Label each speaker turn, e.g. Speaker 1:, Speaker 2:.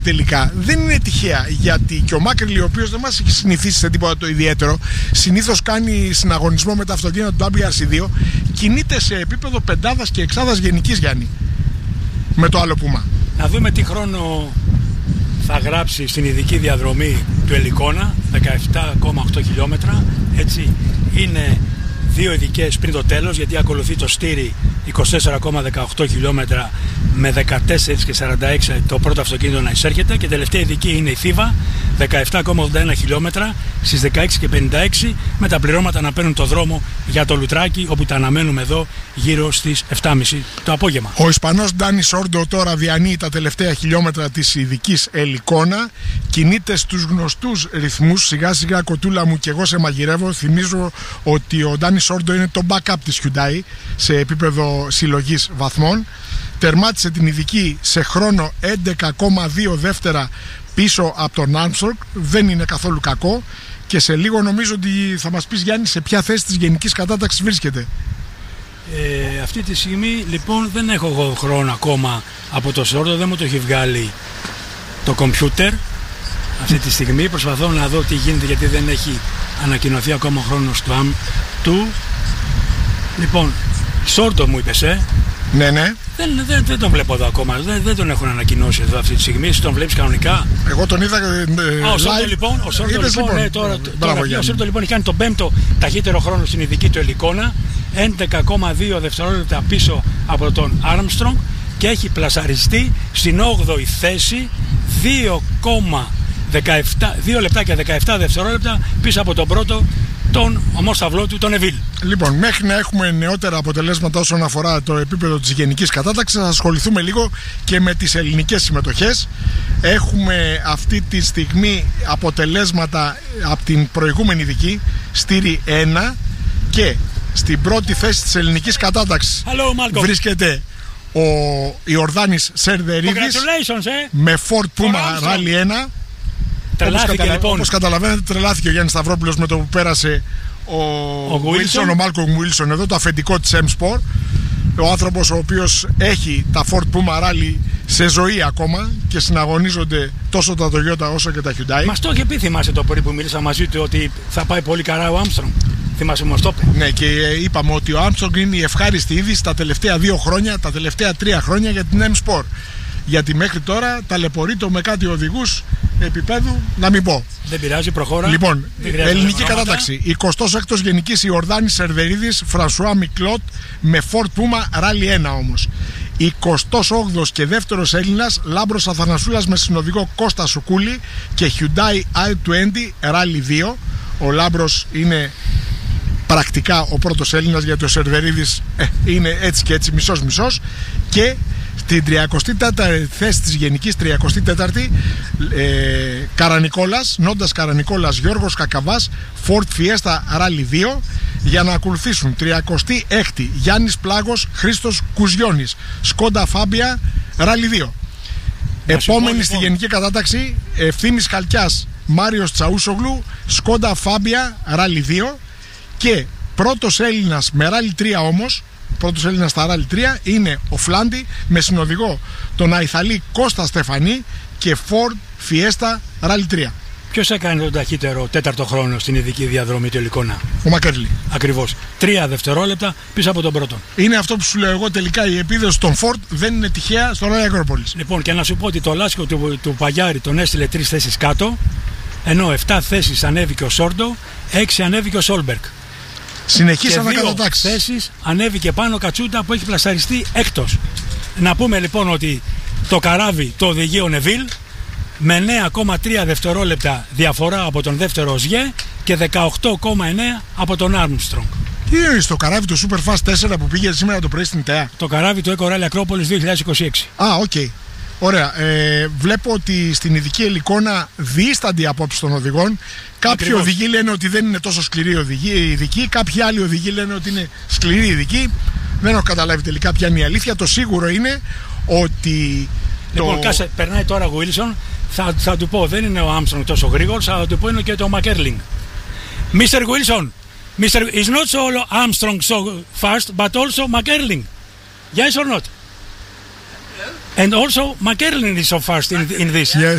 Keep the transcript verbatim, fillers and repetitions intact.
Speaker 1: Τελικά δεν είναι τυχαία, γιατί και ο Μάκερλι, ο οποίος δεν μας έχει συνηθίσει σε τίποτα το ιδιαίτερο, συνήθως κάνει συναγωνισμό με τα αυτοκίνητα του ντάμπλιου αρ σι δύο, κινείται σε επίπεδο πεντάδας και εξάδας γενικής, Γιάννη, με το άλλο Πούμα.
Speaker 2: Να δούμε τι χρόνο θα γράψει στην ειδική διαδρομή του Ελικόνα, δεκαεπτά κόμμα οκτώ χιλιόμετρα. Έτσι είναι δύο ειδικές πριν το τέλος, γιατί ακολουθεί το Στήρι είκοσι τέσσερα κόμμα δεκαοκτώ χιλιόμετρα με δεκατέσσερα και σαράντα έξι το πρώτο αυτοκίνητο να εισέρχεται, και τελευταία ειδική είναι η Θήβα, δεκαεπτά κόμμα ογδόντα ένα χιλιόμετρα στις δεκαέξι και πενήντα έξι, με τα πληρώματα να παίρνουν το δρόμο για το Λουτράκι, όπου τα αναμένουμε εδώ γύρω στις επτά και μισή το απόγευμα.
Speaker 1: Ο Ισπανός Ντάνι Σόρντο τώρα διανύει τα τελευταία χιλιόμετρα της ειδικής Ελικόνα, κινείται στους γνωστούς ρυθμούς, σιγά σιγά κοτούλα μου και εγώ σε μαγειρεύω. Θυμίζω ότι ο Ντάνι Σόρντο είναι το backup της Hyundai σε επίπεδο συλλογής βαθμών. Τερμάτισε την ειδική σε χρόνο έντεκα κόμμα δύο δεύτερα πίσω από τον Armstrong. Δεν είναι καθόλου κακό, και σε λίγο νομίζω ότι θα μας πεις, Γιάννη, σε ποια θέση της γενικής κατάταξης βρίσκεται.
Speaker 2: Ε, αυτή τη στιγμή λοιπόν δεν έχω εγώ χρόνο ακόμα από το Σόρντο, δεν μου το έχει βγάλει το κομπιούτερ. Αυτή τη στιγμή προσπαθώ να δω τι γίνεται, γιατί δεν έχει ανακοινωθεί ακόμα ο χρόνος του, αμ, του. Λοιπόν, Σόρντο μου είπες, ε?
Speaker 1: Ναι, ναι.
Speaker 2: Δεν, δεν, δεν τον βλέπω εδώ ακόμα. Δεν, δεν τον έχουν ανακοινώσει εδώ αυτή τη στιγμή. Εσύ τον βλέπεις κανονικά?
Speaker 1: Εγώ τον είδα. Ε,
Speaker 2: Α, ο Σόρντο λοιπόν, ο Σόρντο λοιπόν, λοιπόν, ναι, τώρα,
Speaker 1: μπράβο,
Speaker 2: τώρα, ο Σόρντο λοιπόν έχει κάνει τον πέμπτο ταχύτερο χρόνο στην ειδική του Ελικόνα, έντεκα κόμμα δύο δευτερόλεπτα πίσω από τον Armstrong, και έχει πλασαριστεί στην όγδοη θέση, δύο λεπτά και δεκαεπτά δευτερόλεπτα πίσω από τον πρώτο, τον ομόσταυλό του, τον Νεβίλ.
Speaker 1: Λοιπόν, μέχρι να έχουμε νεότερα αποτελέσματα όσον αφορά το επίπεδο της γενικής κατάταξης, θα ασχοληθούμε λίγο και με τις ελληνικές συμμετοχές. Έχουμε αυτή τη στιγμή αποτελέσματα από την προηγούμενη ειδική, Στήρι ένα, και στην πρώτη θέση της ελληνικής κατάταξης
Speaker 2: Hello,
Speaker 1: βρίσκεται ο Ιορδάνης Σερδερίδης
Speaker 2: ε.
Speaker 1: με Ford Puma Rally ένα. Όπως, καταλα...
Speaker 2: λοιπόν.
Speaker 1: όπως καταλαβαίνετε, τρελάθηκε ο Γιάννης Σταυρόπουλος με το που πέρασε ο, ο Wilson, ο Μάλκομ Wilson εδώ, το αφεντικό της M-Sport. Ο άνθρωπος ο οποίος έχει τα Ford Puma Rally σε ζωή ακόμα και συναγωνίζονται τόσο τα Toyota όσο και τα Hyundai.
Speaker 2: Μας το είχε πει, θυμάσαι το πρωί που μίλησα μαζί του, ότι θα πάει πολύ καλά ο Armstrong. Θυμάσαι, μας το είπε.
Speaker 1: Ναι, και είπαμε ότι ο Armstrong είναι η ευχάριστη είδηση τα τελευταία δύο χρόνια, τα τελευταία τρία χρόνια για την M-Sport. Γιατί μέχρι τώρα ταλαιπωρείται με κάτι οδηγούς επίπεδου, να μην πω.
Speaker 2: Δεν πειράζει, προχώρα.
Speaker 1: Λοιπόν, ελληνική κατάταξη. εικοστός έκτος γενικής Ιορδάνης Σερδερίδης, Φρανσουά Μικλότ με Ford Puma Rally ένα όμως. εικοστός όγδοος και δεύτερος Έλληνας Λάμπρος Αθανασούλας με συνοδηγό Κώστα Σουκούλη και Hyundai άι είκοσι Rally δύο. Ο Λάμπρος είναι πρακτικά ο πρώτος Έλληνας, γιατί ο Σερδερίδης ε, είναι έτσι και έτσι μισός μισός. Και στην τριακοστή τέταρτη θέση της γενικής, τριακοστή τέταρτη ε, Καρανικόλας, Νόντας Καρανικόλας, Γιώργος Κακαβάς, Ford Fiesta Rally δύο, για να ακολουθήσουν τριακοστή έκτη Γιάννης Πλάγος, Χρήστος Κουζιώνης, Σκόντα Φάμπια Rally δύο. Επόμενη πω, στη λοιπόν. γενική κατάταξη Ευθύμης Χαλκιάς, Μάριος Τσαούσογλου, Σκόντα Φάμπια Rally δύο, και πρώτος Έλληνας με Rally τρία όμως, πρώτος Έλληνας στα Rally τρία είναι ο Φλάντι με συνοδηγό τον Αϊθαλή Κώστα Στεφανή και Ford Fiesta Rally τρία.
Speaker 2: Ποιος έκανε τον ταχύτερο τέταρτο χρόνο στην ειδική διαδρομή του Ελικόνα?
Speaker 1: Ο Μακέρλι.
Speaker 2: Ακριβώς. Τρία δευτερόλεπτα πίσω από τον πρώτο.
Speaker 1: Είναι αυτό που σου λέω εγώ, τελικά η επίδοση των Ford δεν είναι τυχαία στο Rally Ακρόπολης.
Speaker 2: Λοιπόν, και να σου πω ότι το λάσκο του, του Παγιάρη τον έστειλε τρεις θέσεις κάτω, ενώ επτά θέσεις ανέβηκε ο Σόρντο, έξι ανέβηκε ο Σόλμπεργκ.
Speaker 1: Συνεχίσαμε
Speaker 2: και δύο
Speaker 1: κατατάξεις.
Speaker 2: θέσεις ανέβηκε πάνω Κατσούτα που έχει πλασαριστεί έκτος. Να πούμε λοιπόν ότι το καράβι το οδηγεί ο Νεβίλ με εννέα κόμμα τρία δευτερόλεπτα διαφορά από τον δεύτερο Ζιέ και δεκαοκτώ κόμμα εννέα από τον Armstrong.
Speaker 1: Τι είναι στο καράβι του Superfast τέσσερα που πήγε σήμερα το πρωί στην ΤΕΑ?
Speaker 2: Το καράβι του Eco Rally Ακρόπολης δύο χιλιάδες είκοσι έξι.
Speaker 1: Α, οκ. Okay. Ωραία. Ε, βλέπω ότι στην ειδική Ελικόνα διήστανται οι απόψεις των οδηγών. Κάποιοι Ακριβώς. οδηγοί λένε ότι δεν είναι τόσο σκληρή η ειδική, κάποιοι άλλοι οδηγοί λένε ότι είναι σκληρή η ειδική. Δεν έχω καταλάβει τελικά ποια είναι η αλήθεια. Το σίγουρο είναι ότι.
Speaker 2: Λοιπόν,
Speaker 1: το...
Speaker 2: κάσε, περνάει τώρα ο Wilson. Θα, θα του πω, δεν είναι ο Armstrong τόσο γρήγορος, θα του πω είναι και το Μακέρλινγκ. μίστερ Wilson, μίστερ is not so Armstrong so fast, but also Μακέρλινγκ. Yes or not?
Speaker 3: Yeah.
Speaker 2: And also, McErlin is so fast in, in this.
Speaker 1: Yes.